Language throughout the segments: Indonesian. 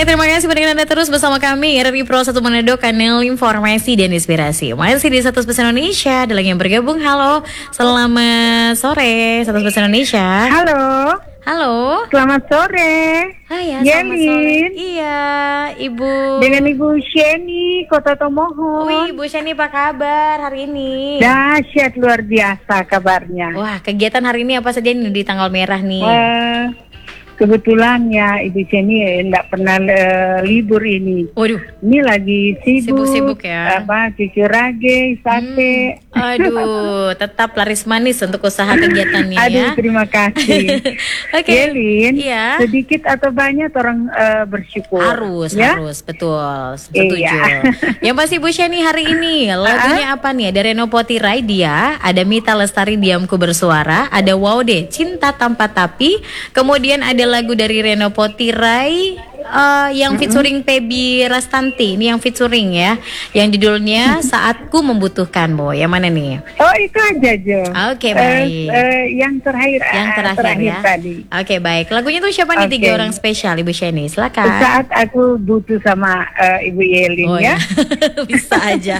Oke, terima kasih pendengar Anda terus bersama kami RRI Pro 1 Manado, kanal informasi dan inspirasi. Masih di 1 Plus Indonesia, ada lagi yang bergabung. Halo, selamat sore 1 Plus Indonesia. Halo. Halo. Selamat sore. Hai ya, selamat sore. Iya, Ibu. Dengan Ibu Sheni, Kota Tomohon. Wih, Ibu Sheni apa kabar hari ini? Dahsyat, luar biasa kabarnya. Wah, kegiatan hari ini apa saja nih di tanggal merah nih? Kebetulan ya Ibu Sheni enggak pernah libur ini. Waduh. Ini lagi Sibuk-sibuk ya. Cuci rage, sate. Aduh, tetap laris manis untuk usaha kegiatannya ya. Aduh, terima kasih. Oke. Yelin, iya. sedikit atau banyak orang bersyukur. Harus, ya? Betul. Setuju. Iya. Yang pasti Bu Sheni hari ini lagunya apa nih? Ada Reno Potirai Dia, ada Mita Lestari Diamku Bersuara, ada Waude Cinta Tanpa Tapi, kemudian ada lagu dari Reno Potirai yang featuring Pebi Rastanti. Ini yang featuring ya, yang judulnya Saatku Membutuhkan. Bo, yang mana nih? Oh, itu aja Jo. Oke, baik. Yang terakhir ya. tadi. Oke, baik. Lagunya tuh siapa nih? 3 orang spesial Ibu Sheni, silakan. Saat aku butuh sama Ibu Yelin ya. Bisa aja.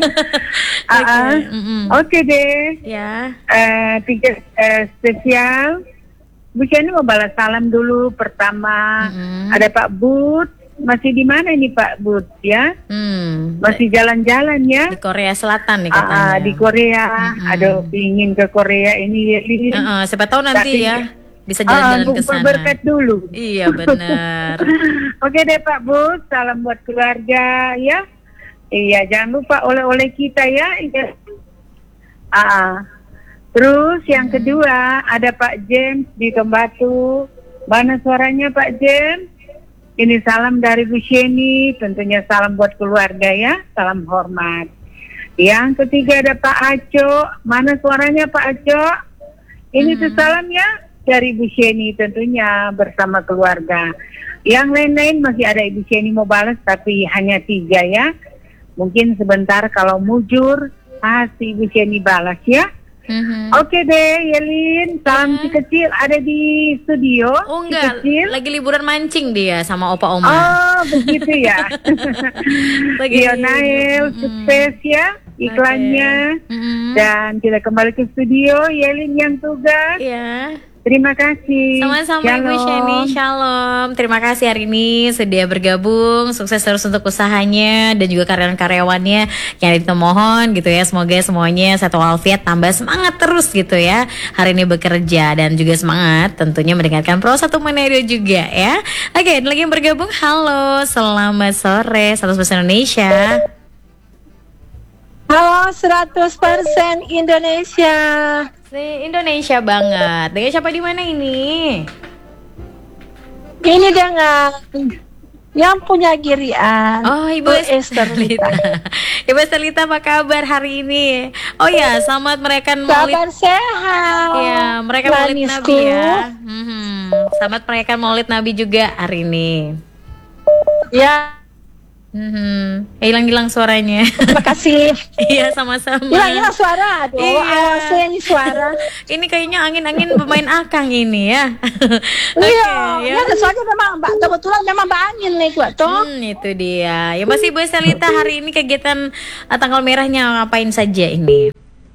Oke deh. Ya. 3 spesial. Bu Sheni mau balas salam dulu. Pertama ada Pak Bud. Masih di mana ini Pak Bud ya? Masih jalan-jalan ya? Di Korea Selatan nih katanya. Di Korea. Aduh, ingin ke Korea ini. Siapa tahu nanti ya bisa jalan-jalan ke sana. Berkat dulu. Iya benar. Oke deh Pak Bud, salam buat keluarga ya. Iya, jangan lupa oleh-oleh kita ya. Terus yang kedua ada Pak James di Tembatu. Mana suaranya Pak James? Ini salam dari Bu Sheni, tentunya salam buat keluarga ya, salam hormat. Yang ketiga ada Pak Aco. Mana suaranya Pak Aco? Ini tuh salam ya dari Bu Sheni, tentunya bersama keluarga. Yang lain-lain masih ada Ibu Sheni mau balas, tapi hanya 3 ya. Mungkin sebentar kalau mujur pasti Ibu Sheni balas ya. Oke deh Yelin, salam si kecil ada di studio. Oh enggak, lagi liburan mancing dia sama opa-oma. Oh begitu ya. Nail, sukses ya iklannya. Dan kita kembali ke studio, Yelin yang tugas. Iya. Terima kasih. Sama-sama Ibu Sheni, shalom. Terima kasih hari ini sudah bergabung. Sukses terus untuk usahanya dan juga karyawan-karyawannya yang ada di Tomohon gitu ya. Semoga semuanya satu walafiat, tambah semangat terus gitu ya hari ini bekerja, dan juga semangat tentunya mendengarkan Pro 1 Manado juga ya. Oke, ada lagi yang bergabung. Halo, selamat sore 100% Indonesia. Halo, 100% Indonesia. Indonesia banget. Dengan siapa di mana ini? Ini dengan yang punya Girian. Oh, Ibu Estelita. Ibu Estelita, apa kabar hari ini? Oh ya, selamat merayakan Maulid. Kabar sehat. Ya, merayakan Maulid Nabi ya. Selamat merayakan Maulid Nabi juga hari ini. Ya. Hilang-hilang suaranya. Terima kasih. Iya, sama-sama. Hilang suara. Aduh, iya. Ini suara. Ini kayaknya angin-angin pemain akang ini ya. Iya, soalnya memang kebetulan memang angin nih gua tuh. Itu dia. Ya masih Bu Estelita, hari ini kegiatan tanggal merahnya ngapain saja ini?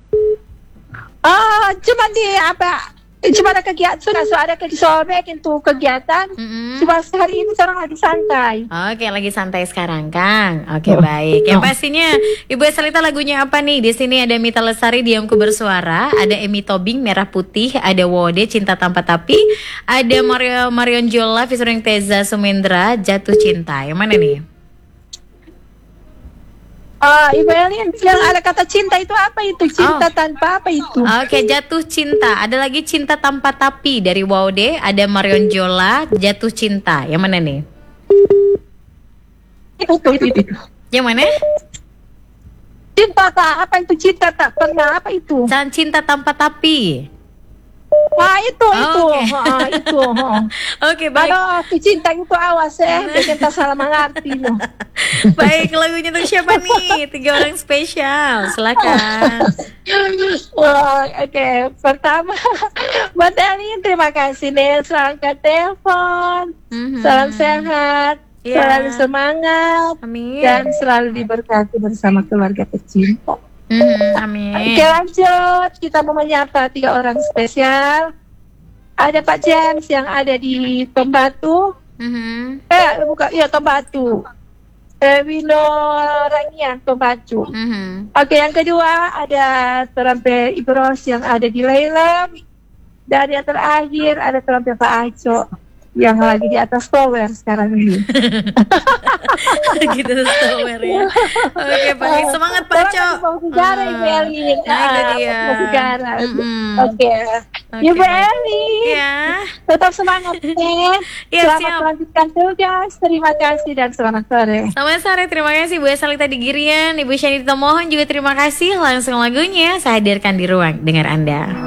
Cuma ada kegiatan, sudah ada sore itu kegiatan. Cuma hari ini sekarang lagi santai. Oke, lagi santai sekarang, Kang. Oke, baik. Yang pastinya Ibu Estelita lagunya apa nih? Di sini ada Mita Lestari Diamku Bersuara, ada Emi Tobing Merah Putih, ada Wode Cinta Tanpa Tapi, ada Marion Jola featuring Teza Sumendra Jatuh Cinta. Yang mana nih? Ibu Elin, yang ada kata cinta itu apa itu? Cinta tanpa apa itu? Oke, Jatuh Cinta. Ada lagi Cinta Tanpa Tapi dari Waude, ada Marion Jola Jatuh Cinta. Yang mana nih? Itu. Yang mana? Cinta tak apa itu? Cinta tak pernah apa itu? Cinta Tanpa Tapi. Itu. Oke, baik. Aduh, cinta itu awas kita salah mengerti loh. Baik, lagunya untuk siapa nih? 3 orang spesial, silakan. Oke. Pertama, buat Elin, terima kasih deh, selamat telepon. Salam sehat. Iya. Selalu semangat. Amin. Dan selalu diberkati bersama keluarga tercinta. Amin. Oke, lanjut. Kita mau menyapa 3 orang spesial. Ada Pak James yang ada di Tombatu. Tombatu. Wino Rangian, Tombatu. Oke, yang kedua ada terampil Ibros yang ada di Lelem. Dan yang terakhir ada terampil Pak Aco yang lagi di atas tower sekarang ini. Gitu tower ya. Oke, baik. Semangat Pak Aco. Mau sejarah Ibu Elin. Itu dia. Mau sejarah. Oke. Ibu Elin. Ya. Tetap semangat nih. Ya, Selamat siap. melanjutkan tugas. Terima kasih dan selamat sore. Selamat sore, terima kasih Bu Esalita di Girian, Ibu Syanita mohon juga terima kasih. Langsung lagunya saya hadirkan di ruang dengar Anda.